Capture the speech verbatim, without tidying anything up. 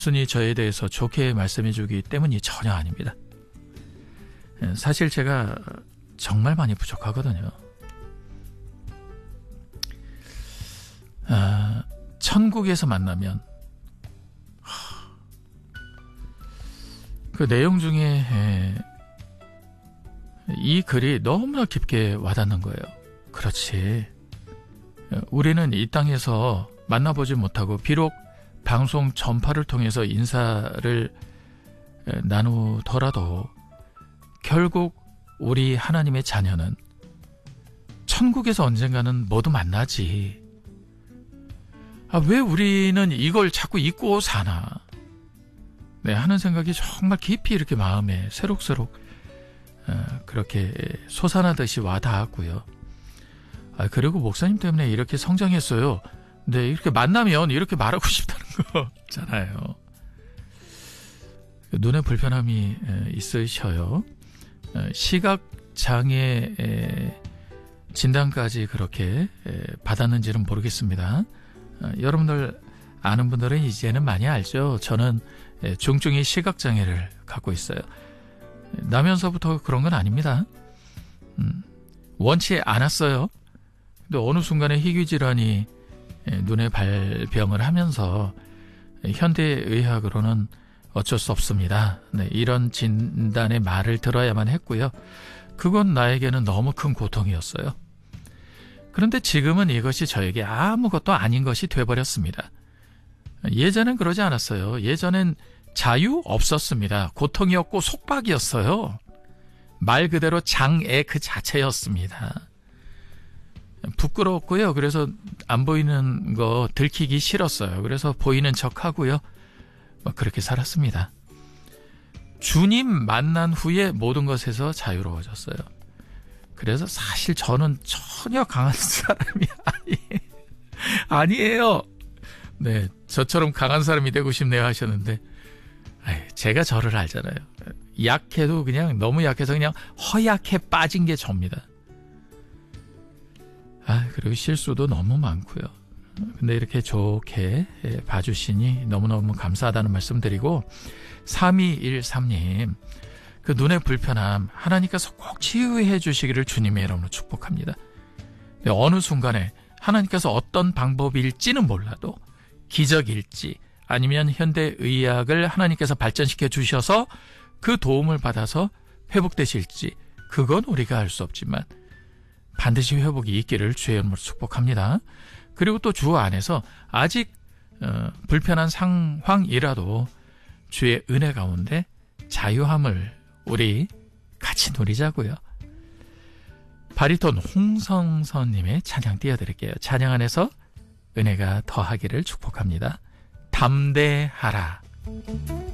순이 저에 대해서 좋게 말씀해주기 때문이 전혀 아닙니다. 사실 제가 정말 많이 부족하거든요. 아, 천국에서 만나면 그 내용 중에 이 글이 너무나 깊게 와닿는 거예요. 그렇지. 우리는 이 땅에서 만나보지 못하고 비록 방송 전파를 통해서 인사를 나누더라도 결국 우리 하나님의 자녀는 천국에서 언젠가는 모두 만나지. 아, 왜 우리는 이걸 자꾸 잊고 사나? 네, 하는 생각이 정말 깊이 이렇게 마음에 새록새록 어, 그렇게 솟아나듯이 와닿았고요. 아, 그리고 목사님 때문에 이렇게 성장했어요. 네, 이렇게 만나면 이렇게 말하고 싶다는 거잖아요. 눈에 불편함이 있으셔요. 시각장애 진단까지 그렇게 받았는지는 모르겠습니다. 여러분들 아는 분들은 이제는 많이 알죠. 저는 중증의 시각장애를 갖고 있어요. 나면서부터 그런 건 아닙니다. 음, 원치 않았어요. 근데 어느 순간에 희귀질환이 눈에 발병을 하면서 현대의학으로는 어쩔 수 없습니다. 네, 이런 진단의 말을 들어야만 했고요. 그건 나에게는 너무 큰 고통이었어요. 그런데 지금은 이것이 저에게 아무것도 아닌 것이 돼버렸습니다. 예전엔 그러지 않았어요. 예전엔 자유 없었습니다. 고통이었고 속박이었어요. 말 그대로 장애 그 자체였습니다. 부끄러웠고요. 그래서 안 보이는 거 들키기 싫었어요. 그래서 보이는 척하고요. 그렇게 살았습니다. 주님 만난 후에 모든 것에서 자유로워졌어요. 그래서 사실 저는 전혀 강한 사람이 아니, 아니에요. 네, 저처럼 강한 사람이 되고 싶네요 하셨는데, 아이, 제가 저를 알잖아요. 약해도 그냥 너무 약해서 그냥 허약해 빠진 게 접니다. 아, 그리고 실수도 너무 많고요. 근데 이렇게 좋게 봐주시니 너무너무 감사하다는 말씀 드리고, 삼이일삼 님, 그 눈의 불편함 하나님께서 꼭 치유해 주시기를 주님의 이름으로 축복합니다. 어느 순간에 하나님께서 어떤 방법일지는 몰라도 기적일지 아니면 현대의학을 하나님께서 발전시켜 주셔서 그 도움을 받아서 회복되실지 그건 우리가 알 수 없지만 반드시 회복이 있기를 주의 이름으로 축복합니다. 그리고 또 주 안에서 아직 어, 불편한 상황이라도 주의 은혜 가운데 자유함을 우리 같이 누리자고요. 바리톤 홍성선님의 찬양 띄워드릴게요. 찬양 안에서 은혜가 더하기를 축복합니다. 담대하라.